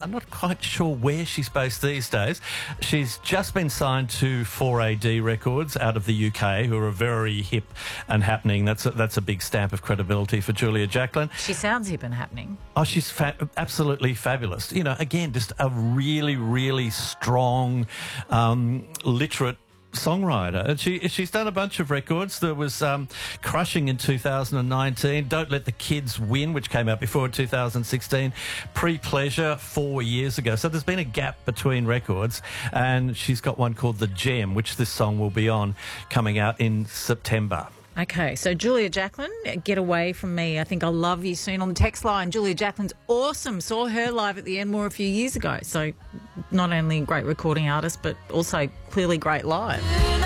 I'm not quite sure where she's based these days. She's just been signed to 4AD Records out of the UK, who are very hip and happening. That's a big stamp of credibility for Julia Jacklin. She sounds hip and happening. Oh, she's absolutely fabulous. You know, again, just a really, really strong, literate songwriter. And she's done a bunch of records. There was Crushing in 2019, Don't Let the Kids Win, which came out before in 2016, Pre-Pleasure 4 years ago. So there's been a gap between records, and she's got one called The Gem, which this song will be on, coming out in September. Okay, so Julia Jacklin, Get Away From Me. I think I'll love you soon on the text line. Julia Jacklin's awesome. Saw her live at the Enmore a few years ago. So not only a great recording artist, but also clearly great live.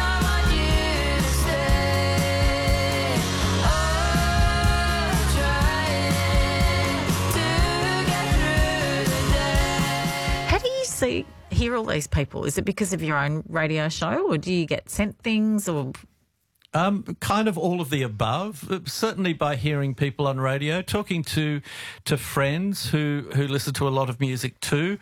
How do you hear all these people? Is it because of your own radio show, or do you get sent things, or... Kind of all of the above. Certainly by hearing people on radio, talking to friends who listen to a lot of music too.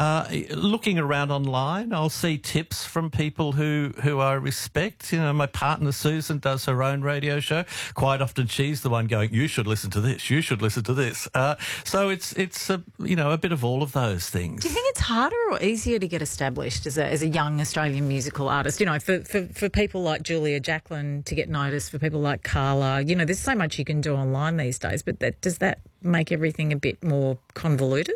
Looking around online, I'll see tips from people who I respect. You know, my partner Susan does her own radio show. Quite often she's the one going, "You should listen to this. You should listen to this." So it's a bit of all of those things. Do you think it's harder or easier to get established as a young Australian musical artist? You know, for people like Julia Jacklin to get noticed, for people like Carla, you know, there's so much you can do online these days, but does that make everything a bit more convoluted?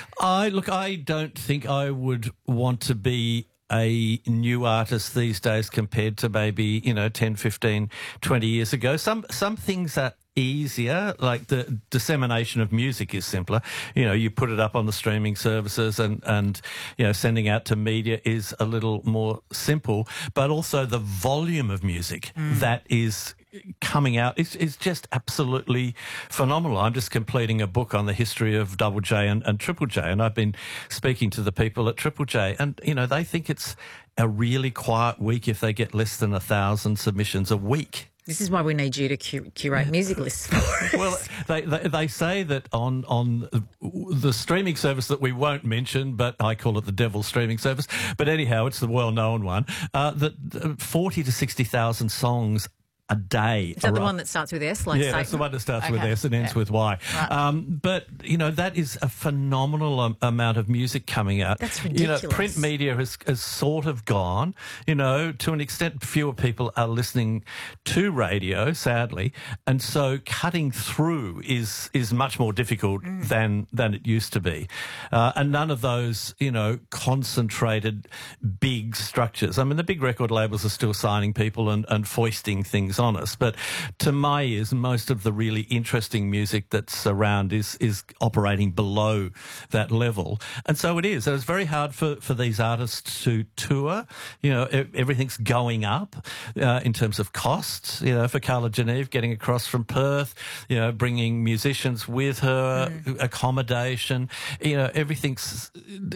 I don't think I would want to be a new artist these days compared to maybe, 10, 15, 20 years ago. Some things are easier, like the dissemination of music is simpler. You know, you put it up on the streaming services and sending out to media is a little more simple, but also the volume of music that is coming out is just absolutely phenomenal. I'm just completing a book on the history of Double J and Triple J, and I've been speaking to the people at Triple J, and, they think it's a really quiet week if they get less than 1,000 submissions a week. This is why we need you to curate music lists for us. Well, they say that on the streaming service that we won't mention, but I call it the devil's streaming service. But anyhow, it's the well-known one. That 40 to 60,000 songs a day. Is that the one that starts with S? Like yeah, Satan? That's the one that starts with S and ends with Y. Right. But, that is a phenomenal amount of music coming out. That's ridiculous. Print media has sort of gone. To an extent, fewer people are listening to radio, sadly. And so cutting through is much more difficult than it used to be. And none of those, concentrated big structures. I mean, the big record labels are still signing people and foisting things on us, but to my ears, most of the really interesting music that's around is operating below that level, and so it is. So it's very hard for these artists to tour. Everything's going up in terms of costs. For Carla Geneve getting across from Perth, bringing musicians with her, accommodation. Everything's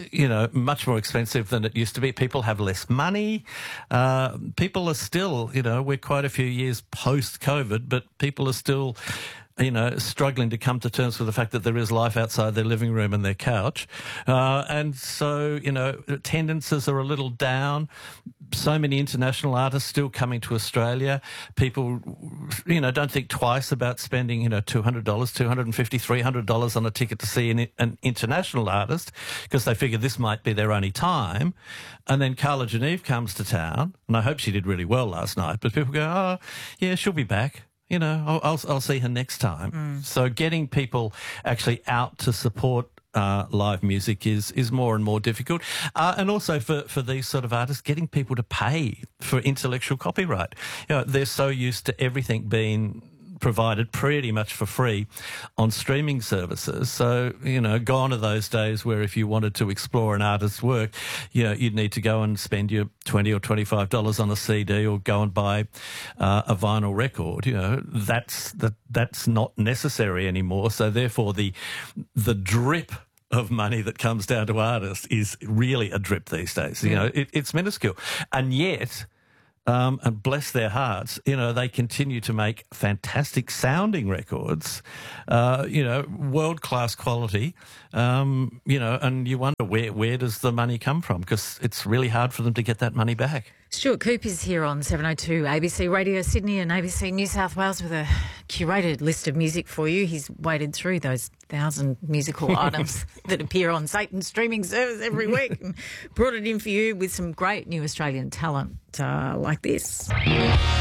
much more expensive than it used to be. People have less money. People are still, we're quite a few years post-COVID, but people are still, struggling to come to terms with the fact that there is life outside their living room and their couch. And so, attendances are a little down. So many international artists still coming to Australia. People, don't think twice about spending, $200, $250, $300 on a ticket to see an international artist because they figure this might be their only time. And then Carla Geneve comes to town, and I hope she did really well last night, but people go, oh, yeah, she'll be back. I'll see her next time. So getting people actually out to support live music is more and more difficult. And also for these sort of artists, getting people to pay for intellectual copyright. They're so used to everything being provided pretty much for free on streaming services. So, gone are those days where if you wanted to explore an artist's work, you'd need to go and spend your $20 or $25 on a CD or go and buy a vinyl record. That's not necessary anymore. So therefore the drip of money that comes down to artists is really a drip these days. It's minuscule. And yet and bless their hearts, you know, they continue to make fantastic sounding records, you know, world-class quality, you know, and you wonder where does the money come from? Because it's really hard for them to get that money back. Stuart Coop is here on 702 ABC Radio Sydney and ABC New South Wales with a curated list of music for you. He's waded through those 1,000 musical items that appear on Satan's streaming service every week and brought it in for you with some great new Australian talent like this.